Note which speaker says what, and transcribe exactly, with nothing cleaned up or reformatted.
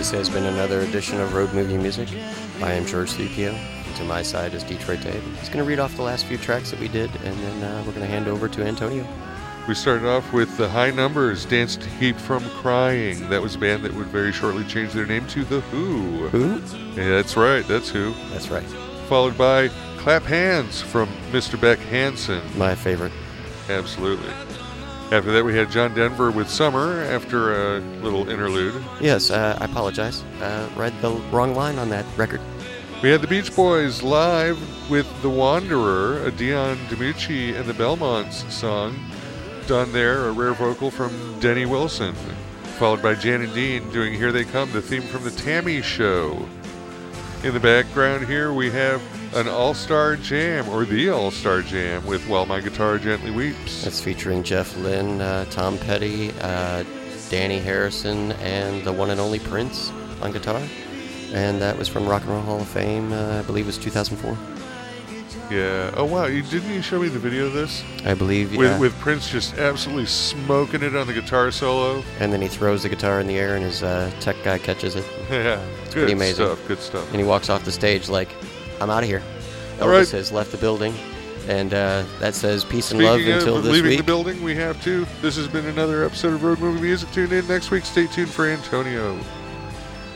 Speaker 1: This has been another edition of Road Movie Music. I am George Thupio. To my side is Detroit Dave. He's going to read off the last few tracks that we did, and then uh, we're going to hand over to Antonio.
Speaker 2: We started off with The High Numbers, Dance to Keep From Crying. That was a band that would very shortly change their name to The Who.
Speaker 1: Who?
Speaker 2: Yeah, that's right, that's Who.
Speaker 1: That's right.
Speaker 2: Followed by Clap Hands from Mister Beck Hansen.
Speaker 1: My favorite.
Speaker 2: Absolutely. After that, we had John Denver with Summer after a little interlude.
Speaker 1: Yes, uh, I apologize. Uh, read the wrong line on that record.
Speaker 2: We had the Beach Boys live with The Wanderer, a Dion DiMucci and the Belmonts song, done there, a rare vocal from Denny Wilson. Followed by Jan and Dean doing Here They Come, the theme from The Tammy Show. In the background here, we have an all-star jam, or the all-star jam, with While My Guitar Gently Weeps.
Speaker 1: That's featuring Jeff Lynne, uh, Tom Petty, uh, Danny Harrison, and the one and only Prince on guitar. And that was from Rock and Roll Hall of Fame, uh, I believe it was two thousand four.
Speaker 2: Yeah. Oh, wow. You, didn't you show me the video of this?
Speaker 1: I believe, yeah.
Speaker 2: With, with Prince just absolutely smoking it on the guitar solo.
Speaker 1: And then he throws the guitar in the air and his uh, tech guy catches it.
Speaker 2: Yeah.
Speaker 1: It's
Speaker 2: good
Speaker 1: pretty amazing.
Speaker 2: stuff. Good stuff.
Speaker 1: And he walks off the stage like, I'm out of here. Elvis
Speaker 2: All right.
Speaker 1: has left the building. And uh, that says peace and
Speaker 2: Speaking
Speaker 1: love
Speaker 2: of
Speaker 1: until this
Speaker 2: leaving
Speaker 1: week.
Speaker 2: the building, we have to. This has been another episode of Road Movie Music. Tune in next week. Stay tuned for Antonio.